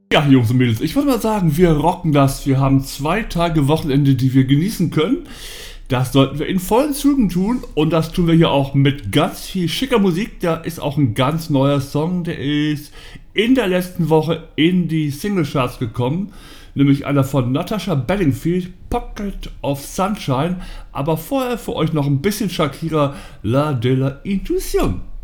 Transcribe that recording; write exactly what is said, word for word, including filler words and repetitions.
Ja, Jungs und Mädels, ich würde mal sagen, wir rocken das. Wir haben zwei Tage Wochenende, die wir genießen können. Das sollten wir in vollen Zügen tun und das tun wir hier auch mit ganz viel schicker Musik. Da ist auch ein ganz neuer Song, der ist in der letzten Woche in die Singlecharts gekommen, nämlich einer von Natasha Bedingfield, Pocket of Sunshine. Aber vorher für euch noch ein bisschen Shakira, La de la Intuition.